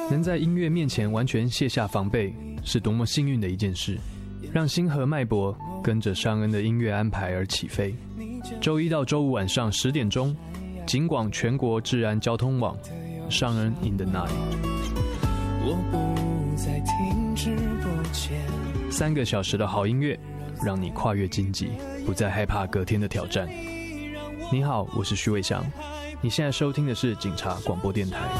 能在音乐面前完全卸下防备，是多么幸运的一件事。让星河脉搏跟着尚恩的音乐安排而起飞。周一到周五晚上10点钟，警广全国治安交通网，尚恩 in the night。 我不再停止不前 3个小时的好音乐，让你跨越荆棘，不再害怕隔天的挑战。你好，我是徐伟翔，你现在收听的是警察广播电台。